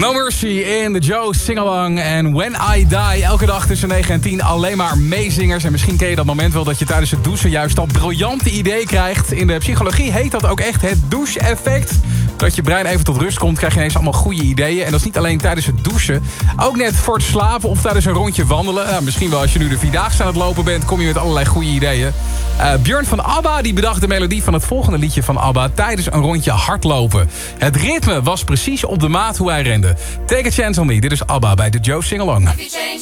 No Mercy in de Joe Singalong en When I Die. Elke dag tussen 9 en 10 alleen maar meezingers. En misschien ken je dat moment wel dat je tijdens het douchen juist dat briljante idee krijgt. In de psychologie heet dat ook echt het douche-effect. Dat je brein even tot rust komt, krijg je ineens allemaal goede ideeën. En dat is niet alleen tijdens het douchen. Ook net voor het slapen of tijdens een rondje wandelen. Nou, misschien wel als je nu de Vierdaagse aan het lopen bent, kom je met allerlei goede ideeën. Björn van ABBA die bedacht de melodie van het volgende liedje van ABBA tijdens een rondje hardlopen. Het ritme was precies op de maat hoe hij rende. Take a chance on me. Dit is ABBA bij de Joe Singalong.